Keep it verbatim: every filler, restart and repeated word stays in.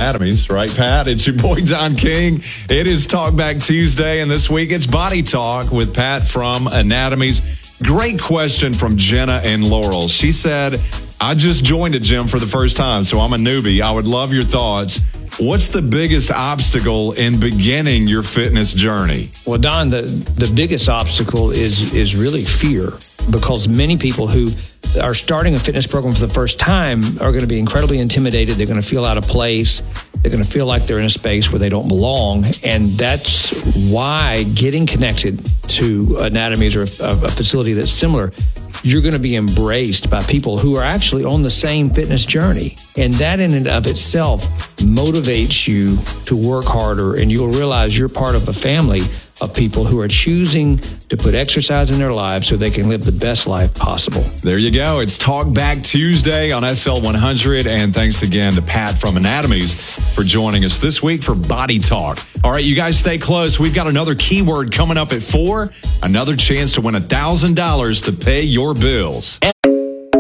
Anatomies, right, Pat? It's your boy, Don King. It is Talk Back Tuesday, and this week it's Body Talk with Pat from Anatomies. Great question from Jenna in Laurel. She said, I just joined a gym for the first time, so I'm a newbie. I would love your thoughts. What's the biggest obstacle in beginning your fitness journey? Well, Don, the, the biggest obstacle is is really fear, because many people who are starting a fitness program for the first time are going to be incredibly intimidated. They're going to feel out of place. They're going to feel like they're in a space where they don't belong. And that's why getting connected to Anatomies or a, a facility that's similar, you're going to be embraced by people who are actually on the same fitness journey. And that in and of itself motivates you to work harder, and you'll realize you're part of a family of people who are choosing to put exercise in their lives so they can live the best life possible. There you go. It's Talk Back Tuesday on S L one hundred. And thanks again to Pat from Anatomies for joining us this week for Body Talk. All right, you guys stay close. We've got another keyword coming up at four. Another chance to win one thousand dollars to pay your bills.